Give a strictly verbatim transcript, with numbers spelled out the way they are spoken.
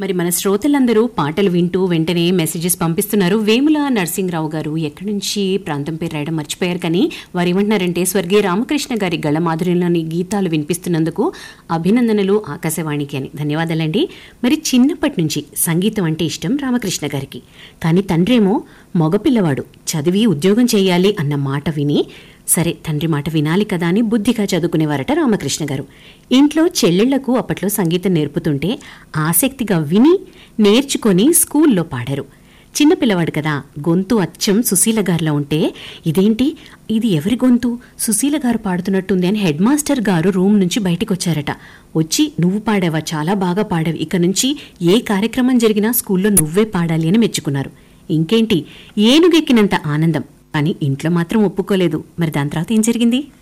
మరి మన శ్రోతలందరూ పాటలు వింటూ వెంటనే మెసేజెస్ పంపిస్తున్నారు. వేముల నరసింహరావు గారు ఎక్కడి నుంచి ప్రాంతం పేరు రాయడం మర్చిపోయారు, కానీ వారు ఏమంటున్నారంటే స్వర్గీయ రామకృష్ణ గారి గళమాధుర్యంలోని గీతాలు వినిపిస్తున్నందుకు అభినందనలు ఆకాశవాణికి అని. ధన్యవాదాలండి. మరి చిన్నప్పటి నుంచి సంగీతం అంటే ఇష్టం రామకృష్ణ గారికి. కానీ తండ్రేమో మగపిల్లవాడు, చదివి ఉద్యోగం చేయాలి అన్న మాట విని సరే తండ్రి మాట వినాలి కదా అని బుద్ధిగా చదువుకునేవారట రామకృష్ణ గారు. ఇంట్లో చెల్లెళ్లకు అప్పట్లో సంగీతం నేర్పుతుంటే ఆసక్తిగా విని నేర్చుకొని స్కూల్లో పాడారు. చిన్నపిల్లవాడు కదా, గొంతు అచ్చం సుశీల గారిలో ఉంటే ఇదేంటి ఇది ఎవరి గొంతు, సుశీల గారు పాడుతున్నట్టుంది అని హెడ్ మాస్టర్ గారు రూమ్ నుంచి బయటికి వచ్చారట. వచ్చి నువ్వు పాడావా, చాలా బాగా పాడావు, ఇక నుంచి ఏ కార్యక్రమం జరిగినా స్కూల్లో నువ్వే పాడాలి అని మెచ్చుకున్నారు. ఇంకేంటి ఏనుగెక్కినంత ఆనందం. అని ఇంట్లో మాత్రం ఒప్పుకోలేదు. మరి దాని తర్వాత ఏం జరిగింది?